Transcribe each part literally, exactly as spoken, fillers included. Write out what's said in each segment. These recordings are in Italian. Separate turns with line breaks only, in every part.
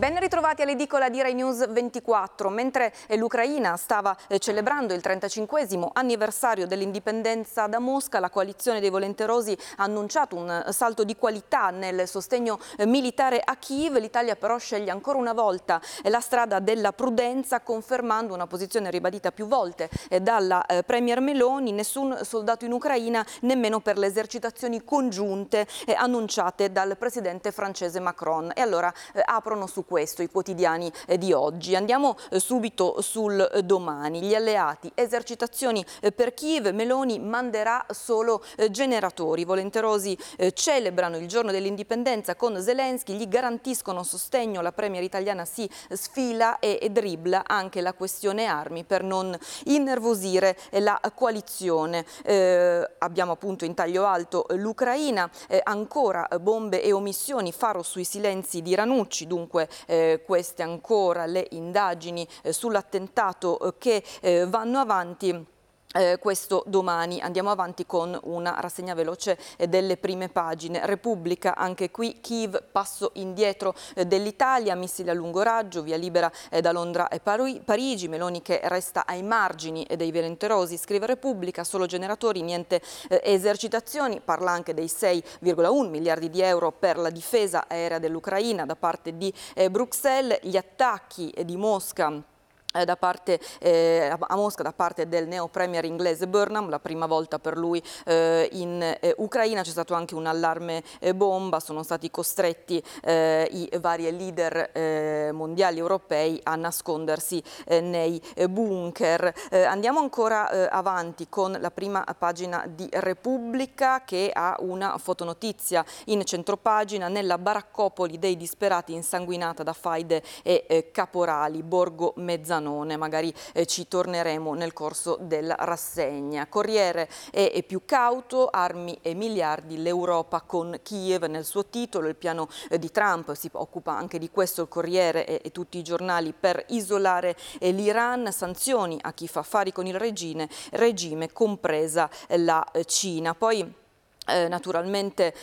Ben ritrovati all'edicola di Rai News ventiquattro. Mentre l'Ucraina stava celebrando il trentacinquesimo anniversario dell'indipendenza da Mosca, la coalizione dei volenterosi ha annunciato un salto di qualità nel sostegno militare a Kiev. L'Italia però sceglie ancora una volta la strada della prudenza, confermando una posizione ribadita più volte dalla Premier Meloni: nessun soldato in Ucraina, nemmeno per le esercitazioni congiunte annunciate dal presidente francese Macron. E allora aprono su questo i quotidiani di oggi. Andiamo subito sul Domani. Gli alleati, esercitazioni per Kiev, Meloni manderà solo generatori. I volenterosi celebrano il giorno dell'indipendenza con Zelensky, gli garantiscono sostegno, la premier italiana si sfila e dribbla anche la questione armi per non innervosire la coalizione. Eh, abbiamo appunto in taglio alto l'Ucraina, eh, ancora bombe e omissioni, faro sui silenzi di Ranucci. Dunque eh, queste ancora le indagini eh, sull'attentato eh, che eh, vanno avanti. Eh, questo Domani. Andiamo avanti con una rassegna veloce eh, delle prime pagine. Repubblica, anche qui Kiev, passo indietro eh, dell'Italia, missili a lungo raggio, via libera eh, da Londra e Pari Parigi, Meloni che resta ai margini eh, dei volenterosi, scrive Repubblica, solo generatori, niente eh, esercitazioni. Parla anche dei sei virgola uno miliardi di euro per la difesa aerea dell'Ucraina da parte di eh, Bruxelles, gli attacchi eh, di Mosca da parte, eh, a Mosca da parte del neo premier inglese Burnham, la prima volta per lui eh, in eh, Ucraina. C'è stato anche un allarme eh, bomba, sono stati costretti eh, i vari leader eh, mondiali europei a nascondersi eh, nei eh, bunker. Eh, andiamo ancora eh, avanti con la prima pagina di Repubblica, che ha una fotonotizia in centropagina: nella baraccopoli dei disperati insanguinata da faide e eh, caporali, Borgo Mezzanotte. Magari eh, ci torneremo nel corso della rassegna. Corriere è, è più cauto, armi e miliardi, l'Europa con Kiev nel suo titolo. Il piano eh, di Trump, si occupa anche di questo il Corriere e, e tutti i giornali, per isolare eh, l'Iran, sanzioni a chi fa affari con il regime, regime compresa eh, la eh, Cina. Poi Eh, naturalmente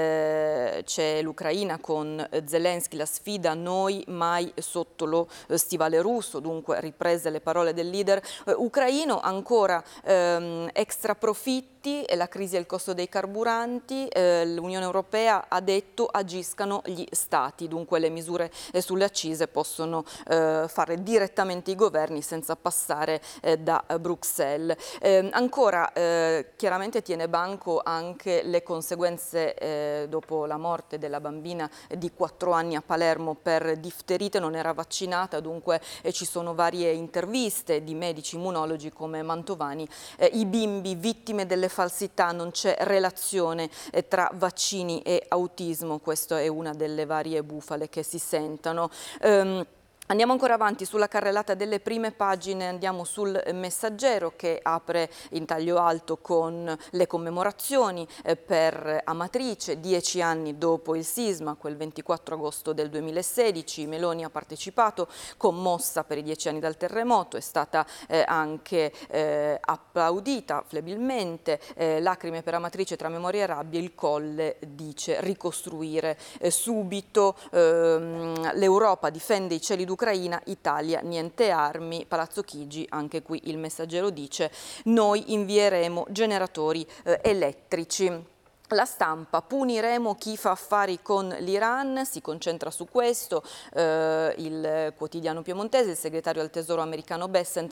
eh, c'è l'Ucraina con Zelensky, la sfida noi mai sotto lo stivale russo, dunque riprese le parole del leader eh, ucraino. Ancora ehm, extra profitti e la crisi e il costo dei carburanti, eh, l'Unione Europea ha detto agiscano gli stati, dunque le misure eh, sulle accise possono eh, fare direttamente i governi senza passare eh, da Bruxelles. Eh, ancora eh, chiaramente tiene banco anche le conseguenze eh, dopo la morte della bambina di quattro anni a Palermo per difterite, non era vaccinata, dunque eh, ci sono varie interviste di medici immunologi come Mantovani. Eh, I bimbi vittime delle falsità, non c'è relazione eh, tra vaccini e autismo, questa è una delle varie bufale che si sentono. Um, Andiamo ancora avanti sulla carrellata delle prime pagine, andiamo sul Messaggero, che apre in taglio alto con le commemorazioni eh, per Amatrice, dieci anni dopo il sisma, quel ventiquattro agosto del duemilasedici. Meloni ha partecipato, commossa per i dieci anni dal terremoto, è stata eh, anche eh, applaudita flebilmente. Eh, lacrime per Amatrice tra memoria e rabbia, il Colle dice ricostruire eh, subito. Ehm, L'Europa difende i cieli d'Ucraina, Ucraina, Italia, niente armi. Palazzo Chigi, anche qui il Messaggero dice noi invieremo generatori eh, elettrici. La Stampa, puniremo chi fa affari con l'Iran, si concentra su questo. Eh, il quotidiano piemontese, il segretario al tesoro americano Bessent